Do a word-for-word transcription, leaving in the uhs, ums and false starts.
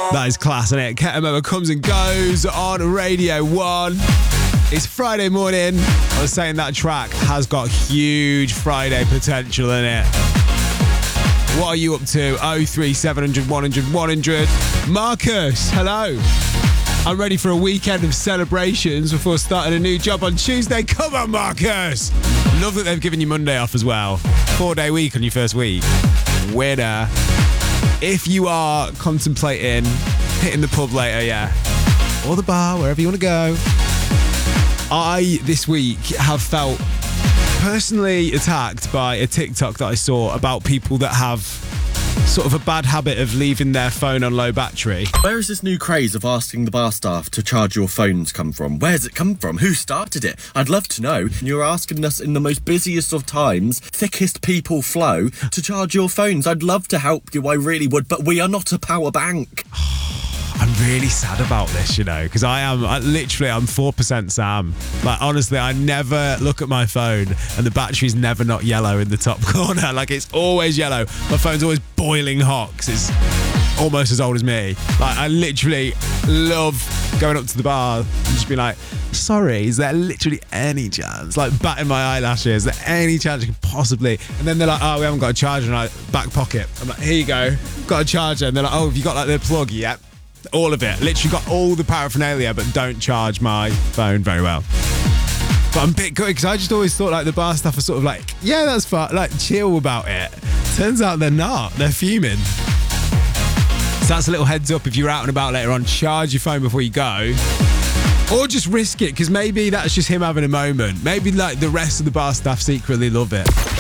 That is class, isn't it? Ketamoma comes and goes on Radio one. It's Friday morning. I was saying that track has got huge Friday potential in it. What are you up to? oh three seven hundred, one hundred, one hundred. Marcus, hello. I'm ready for a weekend of celebrations before starting a new job on Tuesday. Come on, Marcus. Love that they've given you Monday off as well. Four-day week on your first week. Winner. If you are contemplating hitting the pub later, yeah, or the bar, wherever you want to go, I, this week, have felt personally attacked by a TikTok that I saw about people that have sort of a bad habit of leaving their phone on low battery. Where is this new craze of asking the bar staff to charge your phones come from? Where's it come from? Who started it? I'd love to know. You're asking us in the most busiest of times, thickest people flow, to charge your phones. I'd love to help you, I really would, but we are not a power bank. I'm really sad about this, you know, because I am, I, literally, I'm four percent Sam. Like, honestly, I never look at my phone and the battery's never not yellow in the top corner. Like, it's always yellow. My phone's always boiling hot because it's almost as old as me. Like, I literally love going up to the bar and just being like, sorry, is there literally any chance? Like, batting my eyelashes, is there any chance you could possibly? And then they're like, oh, we haven't got a charger in our back pocket. I'm like, here you go, got a charger. And they're like, oh, have you got like the plug? Yep. All of it. Literally got all the paraphernalia, but don't charge my phone very well. But I'm a bit good because I just always thought like the bar staff are sort of like, yeah, that's fine, like chill about it. Turns out they're not. They're fuming. So that's a little heads up if you're out and about later on. Charge your phone before you go. Or just risk it because maybe that's just him having a moment. Maybe like the rest of the bar staff secretly love it.